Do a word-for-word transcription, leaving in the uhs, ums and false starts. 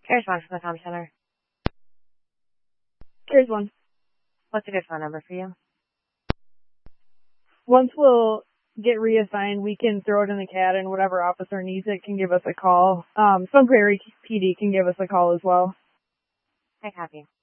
Here's one from the comm center. Here's one. What's a good phone number for you? Once we'll get reassigned, we can throw it in the C A D, and whatever officer needs it can give us a call. Um, Sun Prairie P D can give us a call as well. I copy.